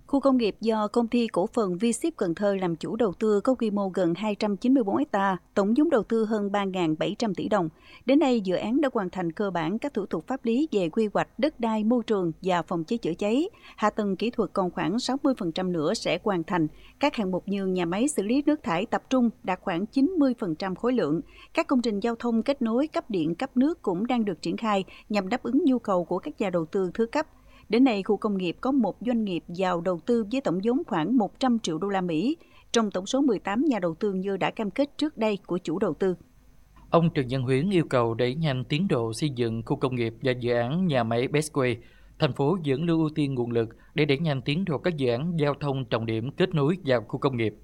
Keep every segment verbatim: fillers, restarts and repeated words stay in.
Khu công nghiệp do Công ty Cổ phần V ship Cần Thơ làm chủ đầu tư có quy mô gần hai trăm chín mươi tư ha, tổng vốn đầu tư hơn ba nghìn bảy trăm tỷ đồng. Đến nay, dự án đã hoàn thành cơ bản các thủ tục pháp lý về quy hoạch đất đai, môi trường và phòng cháy chữa cháy. Hạ tầng kỹ thuật còn khoảng sáu mươi phần trăm nữa sẽ hoàn thành. Các hạng mục như nhà máy xử lý nước thải tập trung đạt khoảng chín mươi phần trăm khối lượng. Các công trình giao thông kết nối cấp điện, cấp nước cũng đang được triển khai nhằm đáp ứng nhu cầu của các nhà đầu tư thứ cấp. Đến nay, khu công nghiệp có một doanh nghiệp vào đầu tư với tổng vốn khoảng một trăm triệu đô la Mỹ, trong tổng số mười tám nhà đầu tư như đã cam kết trước đây của chủ đầu tư. Ông Trần Văn Huyến yêu cầu đẩy nhanh tiến độ xây dựng khu công nghiệp và dự án nhà máy Bestway. Thành phố vẫn lưu ưu tiên nguồn lực để đẩy nhanh tiến độ các dự án giao thông trọng điểm kết nối vào khu công nghiệp.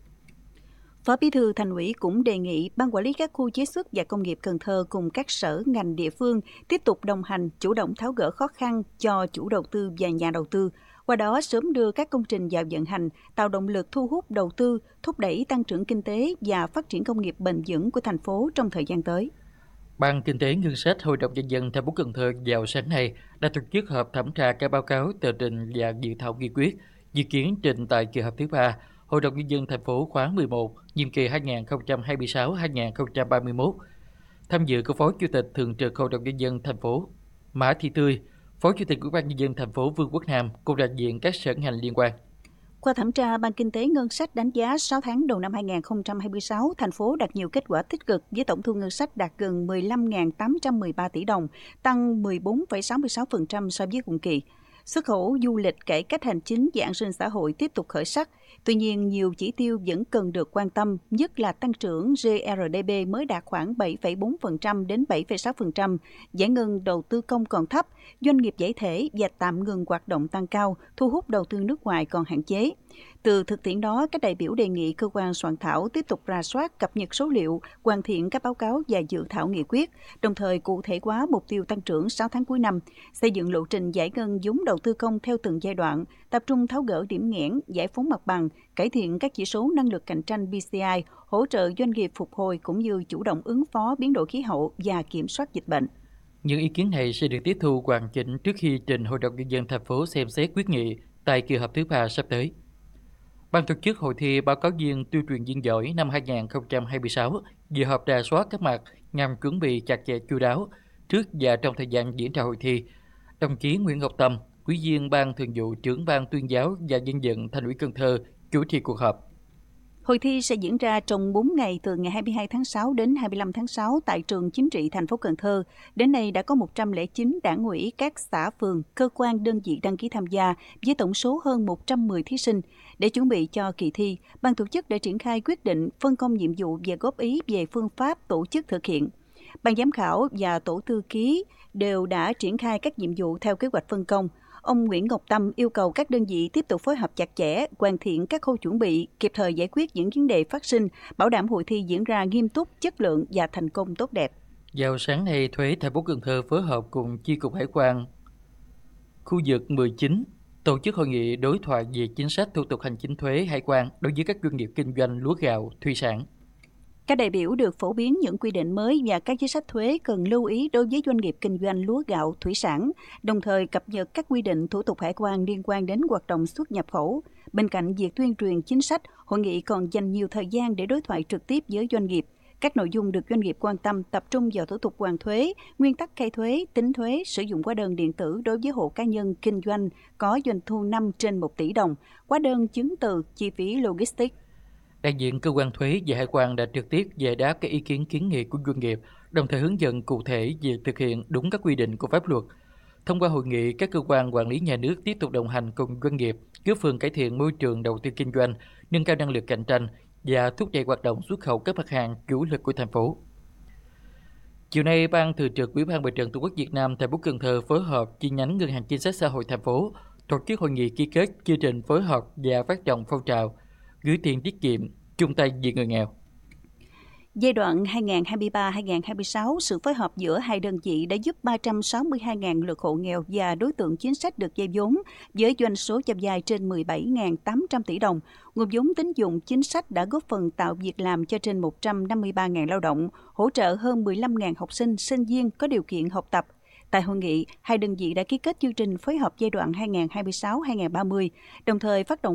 Phó Bí thư Thành ủy cũng đề nghị Ban quản lý các khu chế xuất và công nghiệp Cần Thơ cùng các sở ngành địa phương tiếp tục đồng hành, chủ động tháo gỡ khó khăn cho chủ đầu tư và nhà đầu tư, qua đó sớm đưa các công trình vào vận hành, tạo động lực thu hút đầu tư, thúc đẩy tăng trưởng kinh tế và phát triển công nghiệp bền vững của thành phố trong thời gian tới. Ban Kinh tế Ngân sách Hội đồng Nhân dân thành phố Cần Thơ vào sáng nay đã tổ chức họp thẩm tra các báo cáo, tờ trình và dự thảo nghị quyết, dự kiến trình tại kỳ họp thứ ba Hội đồng Nhân dân thành phố khóa mười một, nhiệm kỳ hai nghìn không trăm hai mươi sáu đến hai nghìn không trăm ba mươi mốt. Tham dự có Phó Chủ tịch Thường trực Hội đồng Nhân dân thành phố Mã Thị Tươi, Phó Chủ tịch Ủy ban Nhân dân thành phố Vương Quốc Nam cùng đại diện các sở ngành liên quan. Qua thẩm tra, Ban Kinh tế Ngân sách đánh giá sáu tháng đầu năm hai nghìn không trăm hai mươi sáu, thành phố đạt nhiều kết quả tích cực với tổng thu ngân sách đạt gần mười lăm nghìn tám trăm mười ba tỷ đồng, tăng mười bốn phẩy sáu mươi sáu phần trăm so với cùng kỳ. Xuất khẩu, du lịch, cải cách hành chính và an sinh xã hội tiếp tục khởi sắc. Tuy nhiên, nhiều chỉ tiêu vẫn cần được quan tâm, nhất là tăng trưởng G R D P mới đạt khoảng bảy phẩy bốn phần trăm đến bảy phẩy sáu phần trăm, giải ngân đầu tư công còn thấp, doanh nghiệp giải thể và tạm ngừng hoạt động tăng cao, thu hút đầu tư nước ngoài còn hạn chế. Từ thực tiễn đó, các đại biểu đề nghị cơ quan soạn thảo tiếp tục rà soát, cập nhật số liệu, hoàn thiện các báo cáo và dự thảo nghị quyết, đồng thời cụ thể hóa mục tiêu tăng trưởng sáu tháng cuối năm, xây dựng lộ trình giải ngân vốn đầu tư công theo từng giai đoạn, tập trung tháo gỡ điểm nghẽn, giải phóng mặt bằng, cải thiện các chỉ số năng lực cạnh tranh P C I, hỗ trợ doanh nghiệp phục hồi cũng như chủ động ứng phó biến đổi khí hậu và kiểm soát dịch bệnh. Những ý kiến này sẽ được tiếp thu hoàn chỉnh trước khi trình Hội đồng Nhân dân thành phố xem xét quyết nghị tại kỳ họp thứ ba sắp tới. Ban tổ chức hội thi báo cáo viên tuyên truyền viên giỏi năm hai nghìn không trăm hai mươi sáu vừa họp rà soát các mặt nhằm chuẩn bị chặt chẽ chu đáo trước và trong thời gian diễn ra hội thi. Đồng chí Nguyễn Ngọc Tâm, Ủy viên Ban Thường vụ, Trưởng Ban Tuyên giáo và Dân vận Thành ủy Cần Thơ chủ trì cuộc họp. Hội thi sẽ diễn ra trong bốn ngày từ ngày hai mươi hai tháng sáu đến hai mươi lăm tháng sáu tại trường chính trị thành phố Cần Thơ. Đến nay đã có một trăm lẻ chín đảng ủy các xã phường, cơ quan đơn vị đăng ký tham gia với tổng số hơn một trăm mười thí sinh. Để chuẩn bị cho kỳ thi, ban tổ chức đã triển khai quyết định phân công nhiệm vụ và góp ý về phương pháp tổ chức thực hiện. Ban giám khảo và tổ thư ký đều đã triển khai các nhiệm vụ theo kế hoạch phân công. Ông Nguyễn Ngọc Tâm yêu cầu các đơn vị tiếp tục phối hợp chặt chẽ, hoàn thiện các khâu chuẩn bị, kịp thời giải quyết những vấn đề phát sinh, bảo đảm hội thi diễn ra nghiêm túc, chất lượng và thành công tốt đẹp. Vào sáng nay, Thuế thành phố Cần Thơ phối hợp cùng Chi cục Hải quan khu vực mười chín tổ chức hội nghị đối thoại về chính sách thủ tục hành chính thuế hải quan đối với các doanh nghiệp kinh doanh lúa gạo, thủy sản. Các đại biểu được phổ biến những quy định mới và các chính sách thuế cần lưu ý đối với doanh nghiệp kinh doanh lúa gạo, thủy sản, đồng thời cập nhật các quy định thủ tục hải quan liên quan đến hoạt động xuất nhập khẩu. Bên cạnh việc tuyên truyền chính sách, hội nghị còn dành nhiều thời gian để đối thoại trực tiếp với doanh nghiệp. Các nội dung được doanh nghiệp quan tâm tập trung vào thủ tục hoàn thuế, nguyên tắc khai thuế, tính thuế, sử dụng hóa đơn điện tử đối với hộ cá nhân kinh doanh có doanh thu năm trên một tỷ đồng, hóa đơn chứng từ, chi phí logistics. Đại diện cơ quan thuế và hải quan đã trực tiếp giải đáp các ý kiến kiến nghị của doanh nghiệp, đồng thời hướng dẫn cụ thể về thực hiện đúng các quy định của pháp luật. Thông qua hội nghị, các cơ quan quản lý nhà nước tiếp tục đồng hành cùng doanh nghiệp, góp phần cải thiện môi trường đầu tư kinh doanh, nâng cao năng lực cạnh tranh và thúc đẩy hoạt động xuất khẩu các mặt hàng chủ lực của thành phố. Chiều nay, Ban Thường trực Ủy ban Mặt trận Tổ quốc Việt Nam thành phố Cần Thơ phối hợp chi nhánh Ngân hàng Chính sách Xã hội thành phố tổ chức hội nghị ký kết chương trình phối hợp và phát động phong trào gửi tiền tiết kiệm chung tay vì người nghèo. Giai đoạn hai nghìn không trăm hai mươi ba đến hai nghìn không trăm hai mươi sáu, sự phối hợp giữa hai đơn vị đã giúp ba trăm sáu mươi hai nghìn lượt hộ nghèo và đối tượng chính sách được vay vốn với doanh số cho vay trên mười bảy nghìn tám trăm tỷ đồng. Nguồn vốn tín dụng chính sách đã góp phần tạo việc làm cho trên một trăm năm mươi ba nghìn lao động, hỗ trợ hơn mười lăm nghìn học sinh, sinh viên có điều kiện học tập. Tại hội nghị, hai đơn vị đã ký kết chương trình phối hợp giai đoạn hai nghìn không trăm hai mươi sáu đến hai nghìn không trăm ba mươi, đồng thời phát động